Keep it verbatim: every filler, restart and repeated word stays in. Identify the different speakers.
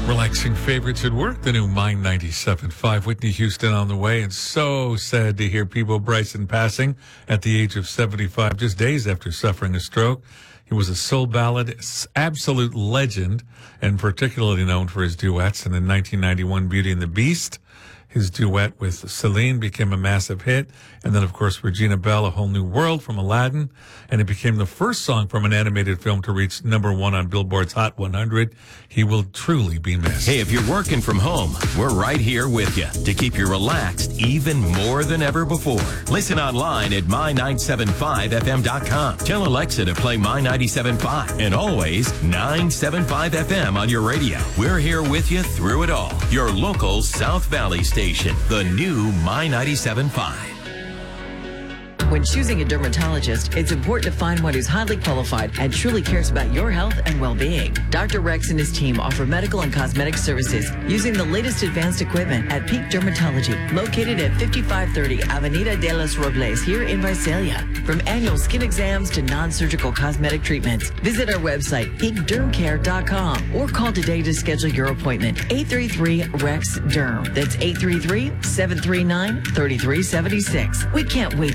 Speaker 1: Relaxing favorites at work, the new Mind ninety-seven point five. Whitney Houston on the way, and so sad to hear Peabo Bryson passing at the age of seventy-five, just days after suffering a stroke. He was a soul ballad absolute legend, and particularly known for his duets. And in nineteen ninety-one, Beauty and the Beast, his duet with Celine became a massive hit. And then, of course, Regina Belle, A Whole New World from Aladdin. And it became the first song from an animated film to reach number one on Billboard's Hot one hundred. He will truly be missed.
Speaker 2: Hey, if you're working from home, we're right here with you to keep you relaxed even more than ever before. Listen online at my nine seven five f m dot com. Tell Alexa to play My ninety-seven point five and always nine seven five F M on your radio. We're here with you through it all. Your local South Valley station, the new My ninety-seven point five.
Speaker 3: When choosing a dermatologist, it's important to find one who's highly qualified and truly cares about your health and well-being. Doctor Rex and his team offer medical and cosmetic services using the latest advanced equipment at Peak Dermatology, located at fifty-five thirty Avenida de los Robles here in Visalia. From annual skin exams to non-surgical cosmetic treatments, visit our website, peak derm care dot com, or call today to schedule your appointment, eight three three R E X D E R M. That's eight three three, seven three nine, three three seven six. We can't wait